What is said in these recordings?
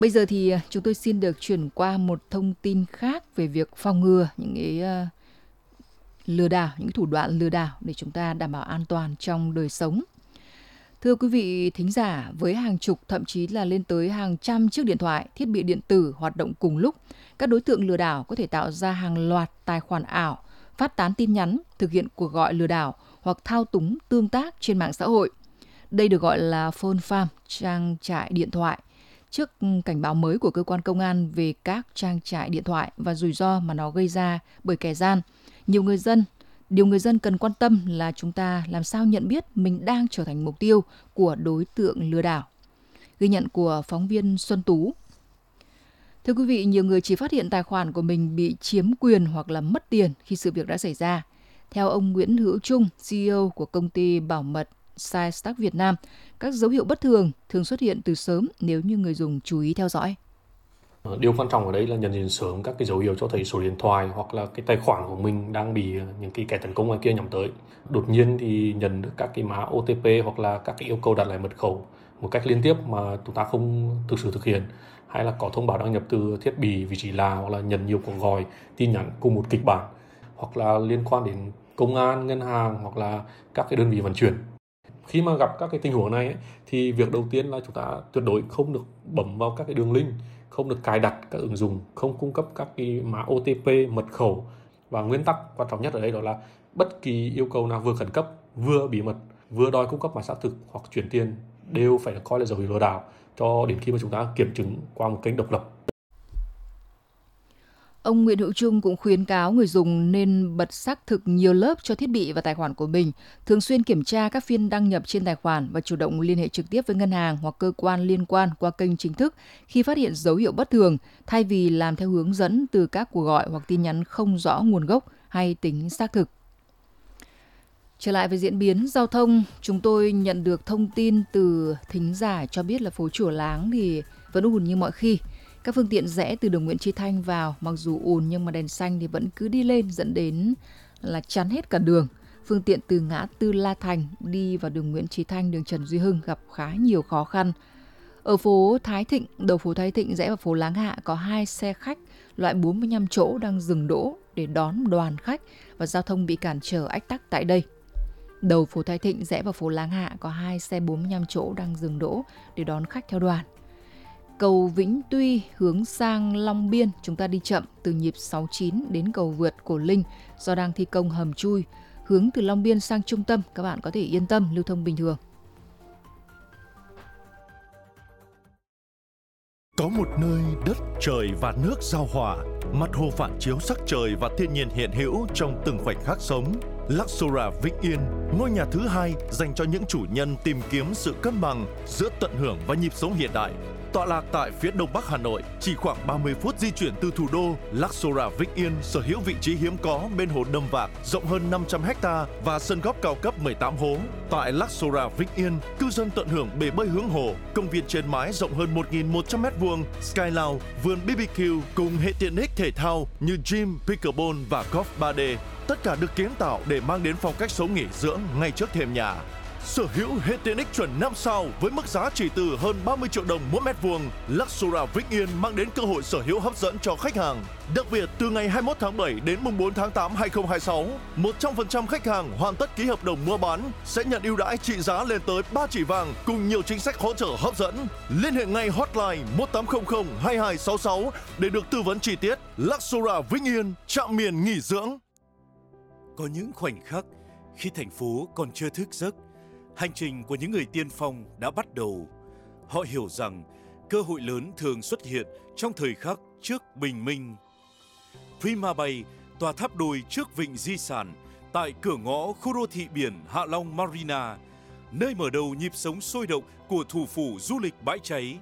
Bây giờ thì chúng tôi xin được chuyển qua một thông tin khác về việc phòng ngừa những cái lừa đảo, những cái thủ đoạn lừa đảo để chúng ta đảm bảo an toàn trong đời sống. Thưa quý vị thính giả, với hàng chục thậm chí là lên tới hàng trăm chiếc điện thoại, thiết bị điện tử hoạt động cùng lúc, các đối tượng lừa đảo có thể tạo ra hàng loạt tài khoản ảo, phát tán tin nhắn, thực hiện cuộc gọi lừa đảo hoặc thao túng tương tác trên mạng xã hội. Đây được gọi là phone farm, trang trại điện thoại. Trước cảnh báo mới của cơ quan công an về các trang trại điện thoại và rủi ro mà nó gây ra bởi kẻ gian, điều người dân cần quan tâm là chúng ta làm sao nhận biết mình đang trở thành mục tiêu của đối tượng lừa đảo. Ghi nhận của phóng viên Xuân Tú. Thưa quý vị, nhiều người chỉ phát hiện tài khoản của mình bị chiếm quyền hoặc là mất tiền khi sự việc đã xảy ra. Theo ông Nguyễn Hữu Trung, CEO của công ty bảo mật SideStack Việt Nam, các dấu hiệu bất thường thường xuất hiện từ sớm nếu như người dùng chú ý theo dõi. Điều quan trọng ở đây là nhận diện sớm các cái dấu hiệu cho thấy số điện thoại hoặc là cái tài khoản của mình đang bị những cái kẻ tấn công ngoài kia nhắm tới. Đột nhiên thì nhận được các cái mã OTP hoặc là các cái yêu cầu đặt lại mật khẩu một cách liên tiếp mà chúng ta không thực sự thực hiện, hay là có thông báo đăng nhập từ thiết bị vị trí lạ, hoặc là nhận nhiều cuộc gọi, tin nhắn cùng một kịch bản, hoặc là liên quan đến công an, ngân hàng hoặc là các cái đơn vị vận chuyển. Khi mà gặp các cái tình huống này ấy, thì việc đầu tiên là chúng ta tuyệt đối không được bấm vào các cái đường link, không được cài đặt các ứng dụng, không cung cấp các cái mã OTP, mật khẩu. Và nguyên tắc quan trọng nhất ở đây đó là bất kỳ yêu cầu nào vừa khẩn cấp, vừa bí mật, vừa đòi cung cấp mã xác thực hoặc chuyển tiền đều phải được coi là dấu hiệu lừa đảo cho đến khi mà chúng ta kiểm chứng qua một kênh độc lập. Ông Nguyễn Hữu Trung cũng khuyến cáo người dùng nên bật xác thực nhiều lớp cho thiết bị và tài khoản của mình, thường xuyên kiểm tra các phiên đăng nhập trên tài khoản và chủ động liên hệ trực tiếp với ngân hàng hoặc cơ quan liên quan qua kênh chính thức khi phát hiện dấu hiệu bất thường, thay vì làm theo hướng dẫn từ các cuộc gọi hoặc tin nhắn không rõ nguồn gốc hay tính xác thực. Trở lại với diễn biến giao thông, chúng tôi nhận được thông tin từ thính giả cho biết là phố Chùa Láng thì vẫn ùn như mọi khi. Các phương tiện rẽ từ đường Nguyễn Chí Thanh vào, mặc dù ùn nhưng mà đèn xanh thì vẫn cứ đi lên, dẫn đến là chắn hết cả đường. Phương tiện từ ngã tư La Thành đi vào đường Nguyễn Chí Thanh, đường Trần Duy Hưng gặp khá nhiều khó khăn. Ở phố Thái Thịnh, đầu phố Thái Thịnh rẽ vào phố Láng Hạ có 2 xe khách loại 45 chỗ đang dừng đỗ để đón đoàn khách và giao thông bị cản trở ách tắc tại đây. Đầu phố Thái Thịnh rẽ vào phố Láng Hạ có 2 xe 45 chỗ đang dừng đỗ để đón khách theo đoàn. Cầu Vĩnh Tuy hướng sang Long Biên, chúng ta đi chậm từ nhịp 69 đến cầu vượt Cổ Linh do đang thi công hầm chui. Hướng từ Long Biên sang trung tâm, các bạn có thể yên tâm lưu thông bình thường. Có một nơi đất, trời và nước giao hòa, mặt hồ phản chiếu sắc trời và thiên nhiên hiện hữu trong từng khoảnh khắc sống. Luxora Vĩnh Yên, ngôi nhà thứ hai dành cho những chủ nhân tìm kiếm sự cân bằng giữa tận hưởng và nhịp sống hiện đại. Tọa lạc tại phía đông bắc Hà Nội, chỉ khoảng 30 phút di chuyển từ thủ đô, Luxora Vĩnh Yên sở hữu vị trí hiếm có bên hồ Đầm Vạc rộng hơn 500 ha và sân golf cao cấp 18 hố. Tại Luxora Vĩnh Yên, cư dân tận hưởng bể bơi hướng hồ, công viên trên mái rộng hơn 1.100 m2, Sky Lounge, vườn BBQ cùng hệ tiện ích thể thao như gym, pickleball và golf 3D. Tất cả được kiến tạo để mang đến phong cách sống nghỉ dưỡng ngay trước thềm nhà. Sở hữu hệ tiện ích chuẩn 5 sao với mức giá chỉ từ hơn 30 triệu đồng mỗi mét vuông, Luxora Vĩnh Yên mang đến cơ hội sở hữu hấp dẫn cho khách hàng. Đặc biệt, từ ngày 21 tháng 7 đến mùng 4 tháng 8 2026, 100% khách hàng hoàn tất ký hợp đồng mua bán sẽ nhận ưu đãi trị giá lên tới 3 chỉ vàng cùng nhiều chính sách hỗ trợ hấp dẫn. Liên hệ ngay hotline 1800 2266 để được tư vấn chi tiết. Luxora Vĩnh Yên, trạm miền nghỉ dưỡng. Có những khoảnh khắc khi thành phố còn chưa thức giấc, hành trình của những người tiên phong đã bắt đầu. Họ hiểu rằng cơ hội lớn thường xuất hiện trong thời khắc trước bình minh. Prima Bay, tòa tháp đôi trước vịnh di sản, tại cửa ngõ khu đô thị biển Hạ Long Marina, nơi mở đầu nhịp sống sôi động của thủ phủ du lịch bãi cháy.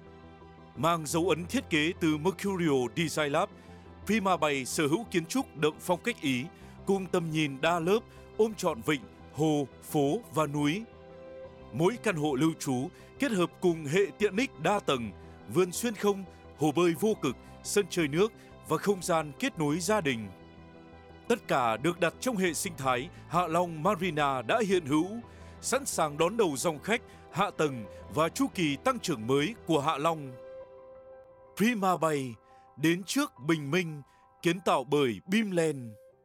Mang dấu ấn thiết kế từ Mercurio Design Lab, Prima Bay sở hữu kiến trúc đậm phong cách Ý, cùng tầm nhìn đa lớp ôm trọn vịnh, hồ, phố và núi. Mỗi căn hộ lưu trú kết hợp cùng hệ tiện ích đa tầng, vườn xuyên không, hồ bơi vô cực, sân chơi nước và không gian kết nối gia đình. Tất cả được đặt trong hệ sinh thái Hạ Long Marina đã hiện hữu, sẵn sàng đón đầu dòng khách, hạ tầng và chu kỳ tăng trưởng mới của Hạ Long. Prima Bay đến trước bình minh, kiến tạo bởi Bimland.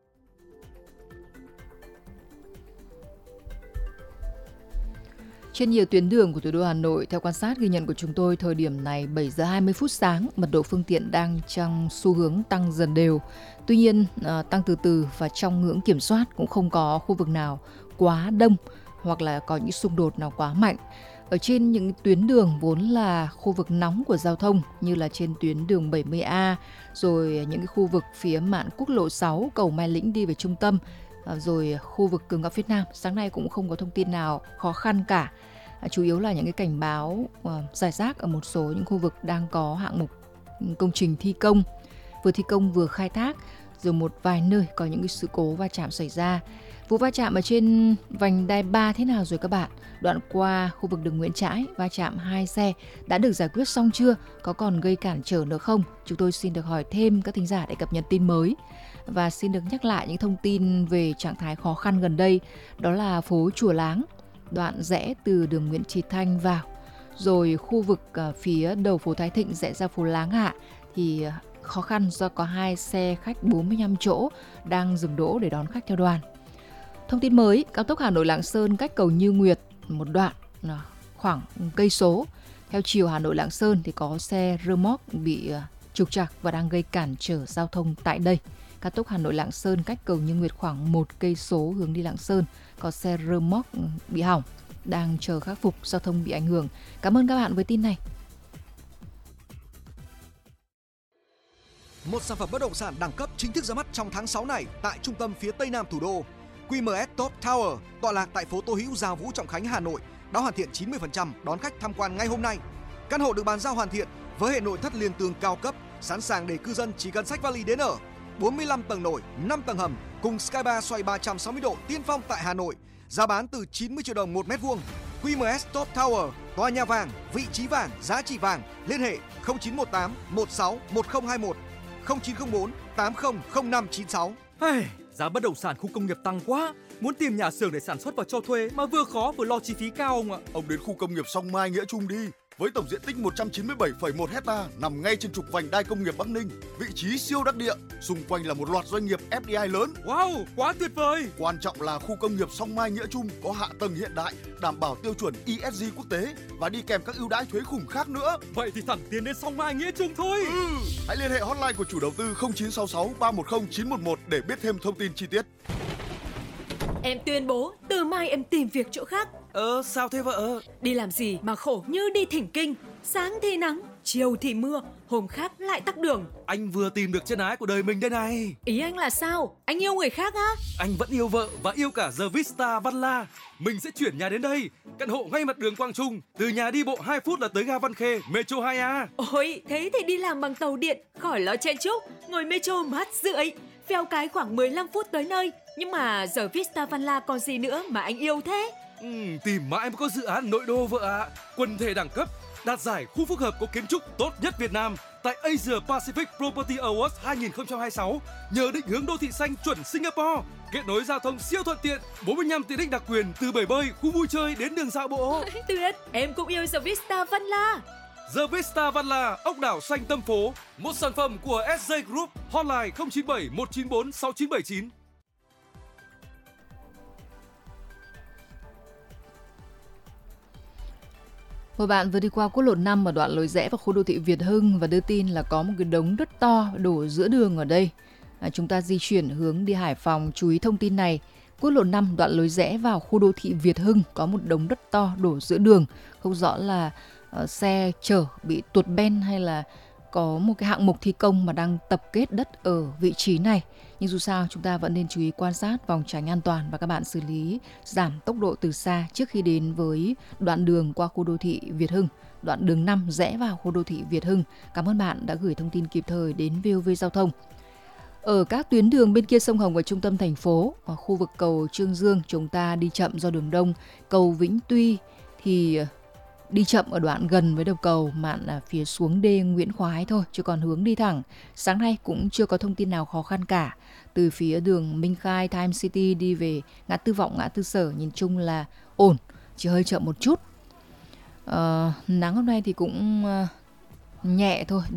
Trên nhiều tuyến đường của thủ đô Hà Nội, theo quan sát ghi nhận của chúng tôi, thời điểm này 7 giờ 20 phút sáng, mật độ phương tiện đang trong xu hướng tăng dần đều. Tuy nhiên, tăng từ từ và trong ngưỡng kiểm soát, cũng không có khu vực nào quá đông hoặc là có những xung đột nào quá mạnh. Ở trên những tuyến đường vốn là khu vực nóng của giao thông như là trên tuyến đường 70A, rồi những cái khu vực phía mạn quốc lộ 6, cầu Mai Lĩnh đi về trung tâm, rồi khu vực cửa ngõ phía Nam, sáng nay cũng không có thông tin nào khó khăn cả. Chủ yếu là những cái cảnh báo rải rác ở một số những khu vực đang có hạng mục công trình thi công, vừa thi công vừa khai thác, rồi một vài nơi có những cái sự cố va chạm xảy ra. Vụ va chạm ở trên vành đai 3 thế nào rồi các bạn? Đoạn qua khu vực đường Nguyễn Trãi, va chạm 2 xe đã được giải quyết xong chưa? Có còn gây cản trở nữa không? Chúng tôi xin được hỏi thêm các thính giả để cập nhật tin mới. Và xin được nhắc lại những thông tin về trạng thái khó khăn gần đây. Đó là phố Chùa Láng, đoạn rẽ từ đường Nguyễn Chí Thanh vào. Rồi khu vực phía đầu phố Thái Thịnh rẽ ra phố Láng Hạ thì khó khăn do có 2 xe khách 45 chỗ đang dừng đỗ để đón khách theo đoàn. Thông tin mới, cao tốc Hà Nội Lạng Sơn cách cầu Như Nguyệt một đoạn khoảng cây số. Theo chiều Hà Nội Lạng Sơn thì có xe rơ moóc bị trục trặc và đang gây cản trở giao thông tại đây. Cao tốc Hà Nội Lạng Sơn cách cầu Như Nguyệt khoảng 1 cây số hướng đi Lạng Sơn, có xe rơ moóc bị hỏng, đang chờ khắc phục, giao thông bị ảnh hưởng. Cảm ơn các bạn với tin này. Một sản phẩm bất động sản đẳng cấp chính thức ra mắt trong tháng 6 này tại trung tâm phía Tây Nam thủ đô. QMS Top Tower tọa lạc tại phố Tô Hữu, Gia Vũ, Trọng Khánh, Hà Nội đã hoàn thiện 90%, đón khách tham quan ngay hôm nay. Căn hộ được bàn giao hoàn thiện với hệ nội thất liên tường cao cấp, sẵn sàng để cư dân chỉ cần xách vali đến ở. 45 tầng nổi, 5 tầng hầm cùng Sky Bar xoay 360 độ tiên phong tại Hà Nội. Giá bán từ 90 triệu đồng 1 mét vuông. QMS Top Tower, tòa nhà vàng, vị trí vàng, giá trị vàng. Liên hệ 0918 16 1021 0904 80 0596. Giá bất động sản khu công nghiệp tăng quá, muốn tìm nhà xưởng để sản xuất và cho thuê mà vừa khó vừa lo chi phí cao ông ạ. Ông đến khu công nghiệp Song Mai Nghĩa Trung đi. Với tổng diện tích 197,1 hecta nằm ngay trên trục vành đai công nghiệp Bắc Ninh, vị trí siêu đắc địa, xung quanh là một loạt doanh nghiệp FDI lớn. Wow, quá tuyệt vời! Quan trọng là khu công nghiệp Song Mai Nghĩa Trung có hạ tầng hiện đại, đảm bảo tiêu chuẩn ESG quốc tế và đi kèm các ưu đãi thuế khủng khác nữa. Vậy thì thẳng tiến đến Song Mai Nghĩa Trung thôi. Hãy liên hệ hotline của chủ đầu tư 0966 310 911 để biết thêm thông tin chi tiết. Em tuyên bố từ mai em tìm việc chỗ khác. Sao thế vợ? Đi làm gì mà khổ như đi thỉnh kinh. Sáng thì nắng, chiều thì mưa, hôm khác lại tắc đường. Anh vừa tìm được chân ái của đời mình đây này. Ý anh là sao? Anh yêu người khác á? Anh vẫn yêu vợ và yêu cả The Vista Văn La. Mình sẽ chuyển nhà đến đây. Căn hộ ngay mặt đường Quang Trung. Từ nhà đi bộ 2 phút là tới ga Văn Khê, Metro 2A. Ôi, thế thì đi làm bằng tàu điện, khỏi lo chen chúc. Ngồi Metro mát rượi. Phèo cái khoảng 15 phút tới nơi. Nhưng mà giờ Vista Văn La còn gì nữa mà anh yêu thế? Tìm mãi mới có dự án nội đô vợ ạ. Quần thể đẳng cấp, đạt giải khu phức hợp có kiến trúc tốt nhất Việt Nam tại Asia Pacific Property Awards 2026 nhờ định hướng đô thị xanh chuẩn Singapore, kết nối giao thông siêu thuận tiện, 45 tiện ích đặc quyền từ bể bơi, khu vui chơi đến đường dạo bộ. Tuyệt, em cũng yêu The Vista Văn La. The Vista Văn La, ốc đảo xanh tâm phố, một sản phẩm của SJ Group, hotline 097 194 6979. Một bạn vừa đi qua quốc lộ 5 ở đoạn lối rẽ vào khu đô thị Việt Hưng và đưa tin là có một cái đống đất to đổ giữa đường ở đây. Chúng ta di chuyển hướng đi Hải Phòng, chú ý thông tin này. Quốc lộ 5 đoạn lối rẽ vào khu đô thị Việt Hưng có một đống đất to đổ giữa đường. Không rõ là xe chở bị tuột ben hay là có một cái hạng mục thi công mà đang tập kết đất ở vị trí này. Nhưng dù sao chúng ta vẫn nên chú ý quan sát, phòng tránh an toàn và các bạn xử lý giảm tốc độ từ xa trước khi đến với đoạn đường qua khu đô thị Việt Hưng, đoạn đường 5 rẽ vào khu đô thị Việt Hưng. Cảm ơn bạn đã gửi thông tin kịp thời đến VOV Giao thông. Ở các tuyến đường bên kia sông Hồng ở trung tâm thành phố, ở khu vực cầu Trương Dương chúng ta đi chậm do đường đông, cầu Vĩnh Tuy thì đi chậm ở đoạn gần với đầu cầu mạn phía xuống đê Nguyễn Khoái thôi, chứ còn hướng đi thẳng. Sáng nay cũng chưa có thông tin nào khó khăn cả. Từ phía đường Minh Khai, Time City đi về ngã tư Vọng, ngã tư Sở nhìn chung là ổn, chỉ hơi chậm một chút. Nắng hôm nay thì cũng nhẹ thôi,